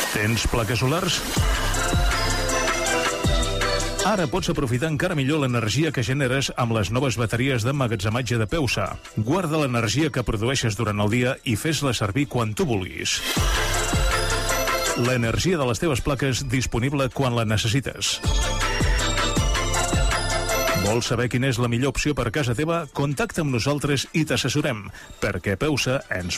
Tens plaques solars? Ara pots aprofitar encara millor l'energia que generes amb les noves bateries d'emmagatzematge de Peusa. Guarda l'energia que produeixes durant el dia i fes-la servir quan tu vulguis. L'energia de les teves plaques disponible quan la necessites. Vols saber quina és la millor opció per casa teva? Contacta amb nosaltres i t'assessorem, perquè Peusa ens